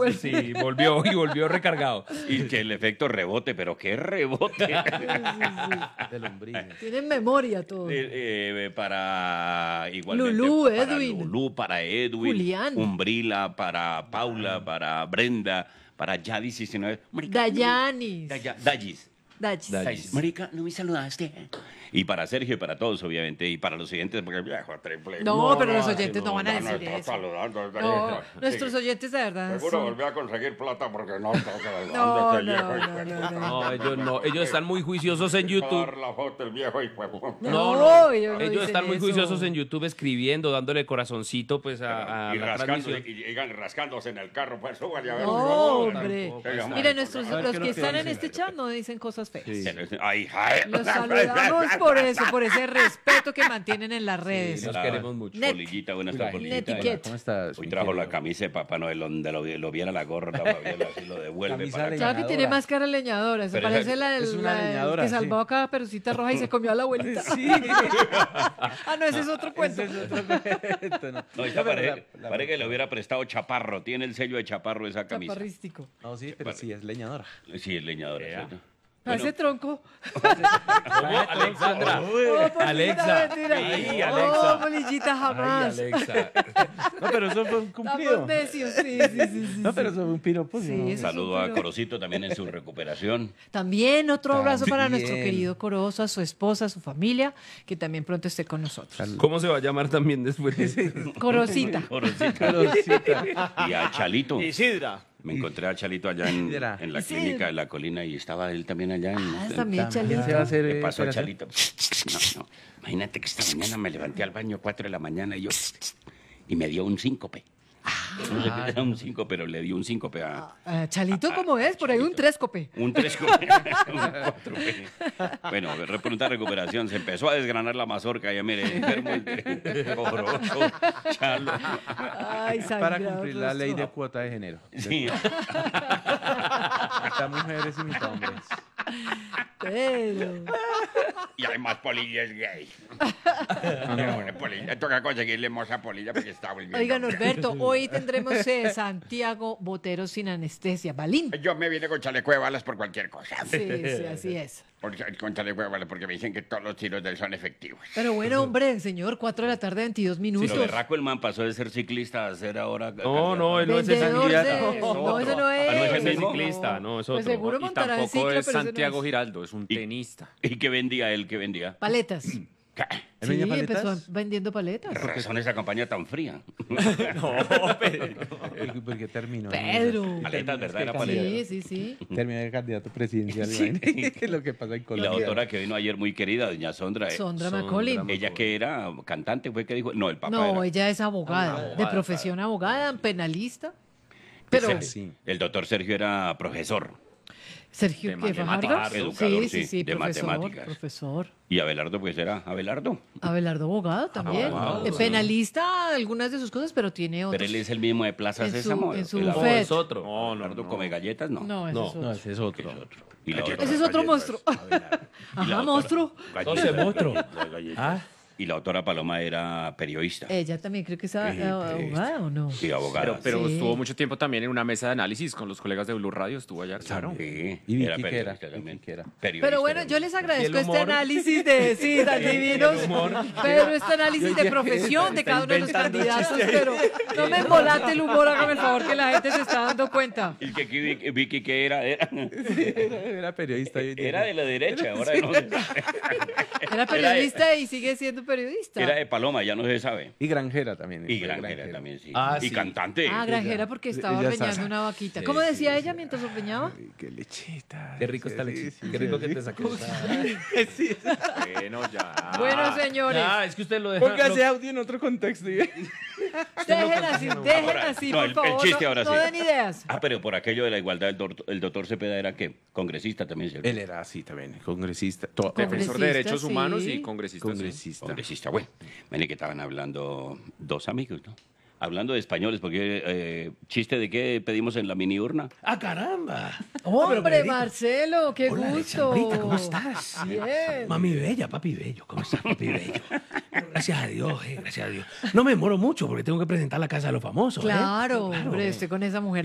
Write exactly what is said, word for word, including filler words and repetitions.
vuelve. Sí, volvió y volvió recargado. Y que el efecto rebote, pero qué rebote. Sí, sí, De lombrices. sí. Tienen memoria todo. Eh, eh, para igualmente Lulú, para Edwin. Lulú, para Edwin, Julián. Umbrila, para Paula, para Brenda, para Yadis diecinueve. Marica, Dayanis. Daya- Dayis. Dachis. Dayis. Marica, no me saludaste. Y para Sergio y para todos, obviamente, y para los oyentes, porque viejo triple. No, pero los no, oyentes no, no, van a no, no, decir está eso. saludando. No, nuestros oyentes de verdad. Seguro son- volví a conseguir plata porque no está saludando No, este no, viejo, no, hijo de no, puta. no. No, ellos no. Ellos están muy juiciosos en Dar YouTube. la foto el viejo hijo de puta. No, No, no. ellos no Ellos dicen están muy eso. juiciosos en YouTube escribiendo, dándole corazoncito pues a, a y, la rascando, transmisión. y llegan rascándose en el carro, pues súbale a ver. No, hombre. tampoco está. Mira, nuestros, A ver, los ¿qué que nos están en dicen? este chat no dicen cosas feas. Sí. Ay, ay. Los saludamos por eso, por ese respeto que mantienen en las redes. Los queremos mucho. Net. Polillita, buenas Hola, tardes, Net Polillita. etiquette. ¿Cómo estás? Hoy mi trajo la querido? camisa de Papá Noel donde lo, lo viera la gorra, la Fabiola, así lo devuelve Camisa para de acá. Claro que tiene leñadora. máscara leñadora. Se Pero parece esa- la, del- es una la del leñadora, que sí. salvó a cada perucita roja y se comió a la abuelita. Sí. Ah, no, ese es otro cuento. Ese es otro cuento, no. No, esta No, pero parece, la- la- parece que le hubiera prestado Chaparro. Tiene el sello de Chaparro esa camisa. Chaparrístico. No, sí, pero sí, es leñadora. Sí, es leñadora, ¿cierto? Parece tronco. ¿Cómo, Alexandra? Oh, Polillita, Alexa. mentira. Ay, Oh, Alexa. Polillita, Ay, jamás. Alexa. No, pero eso fue un cumplido. Estamos necios, sí, sí, sí. sí, No, sí. pero eso fue un piropo. Sí, ¿no? eso- Saludo a pero- Corocito también en su recuperación. También otro abrazo para También. nuestro querido Corozo, a su esposa, a su familia, que también pronto esté con nosotros. ¿Cómo se va a llamar también después? Corosita. Corocita. Y a Chalito. Isidra. Me encontré a Chalito allá en, Isidra. en la Isidra. clínica de la colina y estaba él también allá en... Ah, en- también También Chalito. se va a hacer. ¿Qué eh, pasó, operación. Chalito? No, no. Imagínate que esta mañana me levanté al baño cuatro de la mañana y yo... Y me dio un síncope. No le Ah, dio un síncope, pero le dio un síncope a... Ah, Chalito, ¿cómo es? Por ahí un tréscope. Un tres cope, un cuatro pe. Bueno, de pronta recuperación. Se empezó a desgranar la mazorca. Ya mire, enfermo entre Corozo, Chalo. Ay, Para sangrado cumplir la ley de rostro. cuota de género. Sí. Mitad mujeres y mitad hombres. Pero... Y además Polilla es gay. No, Polilla, toca conseguirle moza a Polilla porque está volviendo. Oiga, Norberto, hoy tendremos eh, Santiago Botero sin anestesia. Balín. Yo me vine con chaleco de balas por cualquier cosa. Sí, sí, así es. Por- Con chaleco de balas porque me dicen que todos los tiros de él son efectivos. Pero bueno, hombre, señor, cuatro de la tarde, veintidós Sí, minutos. lo berraco el man pasó de ser ciclista a ser ahora... No, no, él no es ese Vendedor candidato. de- No, ese no es. Ah, no es el Ese mismo. ciclista, no, es otro. Pues seguro Y montará en tampoco cicla, es pero ese no Santiago es. Giraldo, es un Y- tenista. ¿Y qué vendía él? ¿Qué vendía? Paletas. ¿Qué? ¿Él Sí, vendía paletas? empezó vendiendo paletas. ¿Qué razón esa campaña tan fría? ¿Y ¿Por qué terminó? Pedro. Paletas, ¿verdad? Era Sí, paleta. sí, sí. Terminó de candidato presidencial. imagínate lo que pasa en Y la Colombia. doctora que vino ayer muy querida, doña Sondra. eh, Sondra Sondra McCollin. Ella que era cantante, fue que dijo. No, el papá No, era. ella es abogada, de profesión abogada, penalista. Pero Ser- sí. El doctor Sergio era profesor. Sergio De ¿qué, Fajardo? matemáticas, educador, Sí, sí, sí, sí, de profesor, matemáticas. profesor. Y Abelardo, pues era Abelardo. Abelardo abogado también. Abogado, Eh, sí. Penalista algunas de sus cosas, pero tiene otros. Pero él es el mismo de Plaza En su- Sésamo. en su el No, bufet. es otro. No, Abelardo come galletas, no. No, ese No, es otro. No, ese es otro. Y la otra- Ese es otro monstruo. Y la Ajá, otra- monstruo. galletas. Entonces, monstruo. Las galletas. Ah. Y la doctora Paloma era periodista. Ella también creo que es a- Sí, abogada o no. Sí, abogada. Pero, pero Sí. estuvo mucho tiempo también en una mesa de análisis con los colegas de Blue Radio, estuvo allá. Claro. Sí, ¿Y Vicky era qué era? periodista también. Vicky qué era? Periodista Pero bueno, era. yo les ¿Y agradezco el este humor? análisis de, sí, tan divinos, pero este análisis de profesión de está cada uno de los inventando candidatos, pero no me embolate el humor, hágame el favor que la gente se está dando cuenta. Y que aquí Vicky, Vicky, ¿qué era? Era, Era, era periodista. hoy en día. era de la derecha, ahora no. Era periodista y sigue siendo periodista. Era de Paloma, ya no se sabe. Y granjera también. Y fue granjera también, sí. Ah, y sí. cantante. Ah, granjera porque estaba Ella ordeñando sabe. una vaquita. Sí, ¿Cómo sí, decía sí. ella mientras ordeñaba? Ay, qué lechita. Qué rico está Sí, el sí, Qué rico sí, que sí. te sacó. Bueno, ya. Bueno, señores, Ah, es que usted lo deja. Póngase lo- audio en otro contexto. ¿sí? dejen así, dejen Ahora, así, no, por el- el favor. chiste no, ahora no sí. den ideas. Ah, pero por aquello de la igualdad, el doctor, el doctor Cepeda era qué? Congresista también, ¿cierto? Él era así también, congresista. To- Defensor de Congresista, derechos sí. humanos y congresista. sí. Congresista. Congresista, bueno. Ven que estaban hablando dos amigos, ¿no? Hablando de españoles, porque eh, chiste de qué pedimos en la mini urna. ¡Ah, caramba! Hombre, Marcelo, qué Hola, gusto. Alexandrita, ¿cómo estás? Bien. Mami bella, papi bello, ¿cómo estás, papi bello? Gracias a Dios, eh, gracias a Dios. No me demoro mucho porque tengo que presentar la casa de los famosos. ¿eh? Claro, hombre, estoy con esa mujer